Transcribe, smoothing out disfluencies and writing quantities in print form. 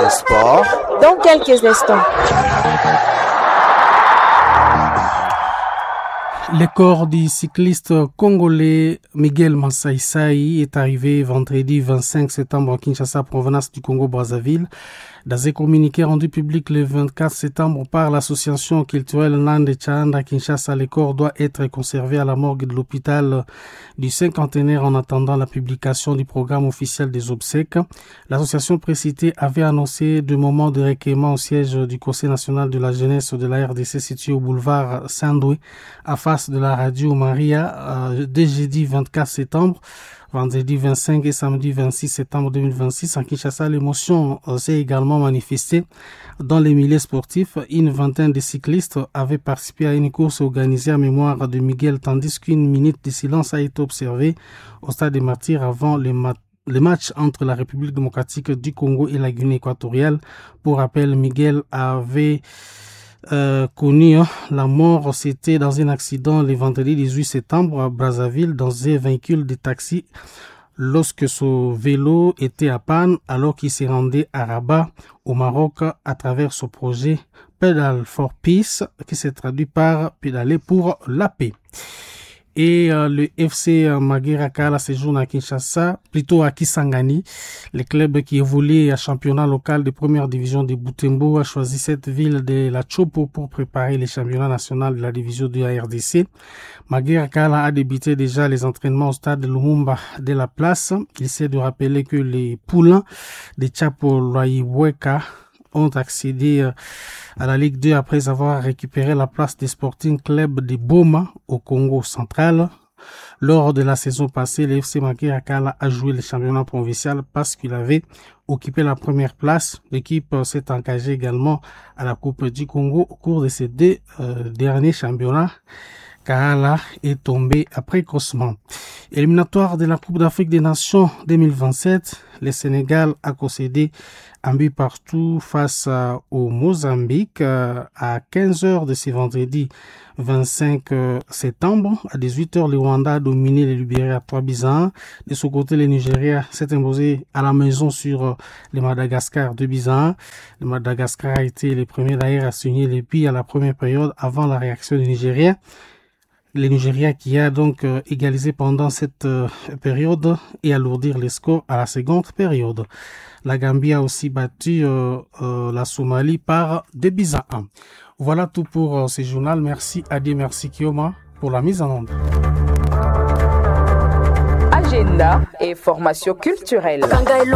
sport dans quelques instants. Le corps du cycliste congolais Miguel Massaïsaï est arrivé vendredi 25 septembre à Kinshasa, provenance du Congo-Brazzaville. Dans un communiqué rendu public le 24 septembre par l'association culturelle Nande Chand à Kinshasa, le corps doit être conservé à la morgue de l'hôpital du cinquantenaire en attendant la publication du programme officiel des obsèques. L'association précitée avait annoncé de moments de recueillement au siège du Conseil national de la jeunesse de la RDC situé au boulevard Saint-Doué, à face de la radio Maria, dès jeudi 24 septembre. Vendredi 25 et samedi 26 septembre 2026, à Kinshasa, l'émotion s'est également manifestée dans les milieux sportifs. Une vingtaine de cyclistes avaient participé à une course organisée en mémoire de Miguel, tandis qu'une minute de silence a été observée au stade des Martyrs avant les matchs entre la République démocratique du Congo et la Guinée équatoriale. Pour rappel, Miguel avait connu la mort, c'était dans un accident le vendredi 18 septembre à Brazzaville dans un véhicule de taxi lorsque son vélo était à panne alors qu'il s'est rendu à Rabat au Maroc à travers son projet Pedal for Peace qui s'est traduit par pédaler pour la paix. Et le FC Maguera Kala séjourne à Kinshasa, plutôt à Kisangani. Le club qui évolue à championnat local de première division de Butembo a choisi cette ville de la Chopo pour préparer les championnats nationaux de la division de la RDC. Maguera Kala a débuté déjà les entraînements au stade de Lumumba de la place. Il s'est de rappeler que les poulains de Chapo Loaiweka ont accédé à la Ligue 2 après avoir récupéré la place des Sporting Club de Boma au Congo central. Lors de la saison passée, le FC Maguera Kala a joué le championnat provincial parce qu'il avait occupé la première place. L'équipe s'est engagée également à la Coupe du Congo au cours de ces deux derniers championnats. Kala est tombé précocement. Éliminatoire de la Coupe d'Afrique des Nations 2027, le Sénégal a concédé un but partout face au Mozambique à 15h de ce vendredi 25 septembre. À 18h, le Rwanda a dominé le Libéria 3-1. De son côté, le Nigeria s'est imposé à la maison sur le Madagascar 2-1. Le Madagascar a été le premier d'ailleurs à signer les buts à la première période avant la réaction du Nigeria. Le Nigeria qui a donc égalisé pendant cette période et alourdir les scores à la seconde période. La Gambie a aussi battu la Somalie par 2-1. Voilà tout pour ce journal. Merci Adi, merci Kioma pour la mise en onde. Agenda et formation culturelle.